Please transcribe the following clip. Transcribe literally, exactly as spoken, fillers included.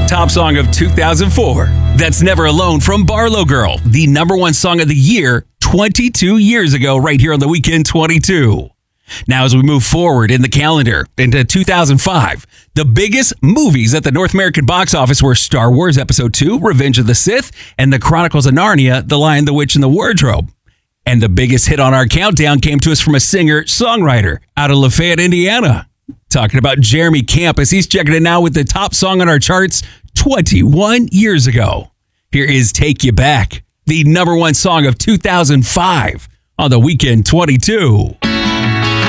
Top song of two thousand four. That's Never Alone from Barlow Girl, the number one song of the year twenty-two years ago, right here on the Weekend twenty-two. Now, as we move forward in the calendar into two thousand five, the biggest movies at the North American box office were Star Wars Episode two, Revenge of the Sith, and The Chronicles of Narnia, The Lion, the Witch, and the Wardrobe. And the biggest hit on our countdown came to us from a singer-songwriter out of Lafayette, Indiana. Talking about Jeremy Camp as he's checking it now with the top song on our charts twenty-one years ago. Here is Take You Back, the number one song of two thousand five on the Weekend twenty-two.